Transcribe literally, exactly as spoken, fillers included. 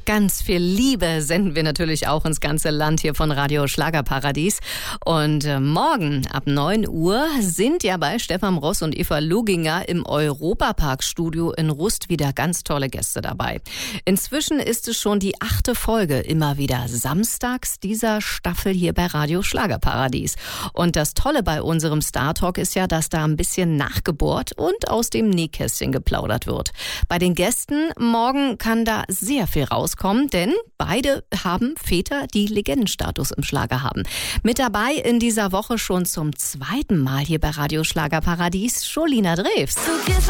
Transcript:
Ganz viel Liebe senden wir natürlich auch ins ganze Land hier von Radio Schlagerparadies. Und äh, morgen ab neun Uhr sind ja bei Stefan Ross und Eva Luginger im Europapark-Studio in Rust wieder ganz tolle Gäste dabei. Inzwischen ist es schon die achte Folge, immer wieder samstags dieser Staffel hier bei Radio Schlagerparadies. Und das Tolle bei unserem Star Talk ist ja, dass da ein bisschen nachgebohrt und aus dem Nähkästchen geplaudert wird. Bei den Gästen morgen kann da sehr viel rauskommen, denn beide haben Väter, die Legendenstatus im Schlager haben. Mit dabei in dieser Woche schon zum zweiten Mal hier bei Radio Schlagerparadies Jolina Drews.